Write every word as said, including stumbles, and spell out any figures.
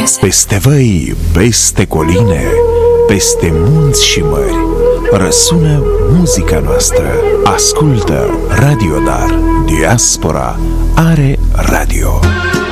acasă. Peste văi, peste coline, peste munți și mări, răsună muzica noastră. Ascultă Radio Dar. Diaspora are radio.